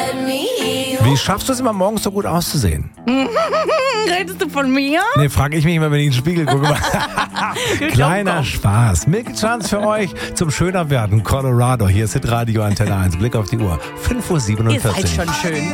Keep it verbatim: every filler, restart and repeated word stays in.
Wie schaffst du es immer morgens so gut auszusehen? Redest du von mir? Nee, frage ich mich immer, wenn ich in den Spiegel gucke. Kleiner Spaß. Milk Chance für euch zum schöner werden. Colorado. Hier ist Hitradio Antenne eins. Blick auf die Uhr. fünf Uhr siebenundvierzig. Ihr seid schon schön.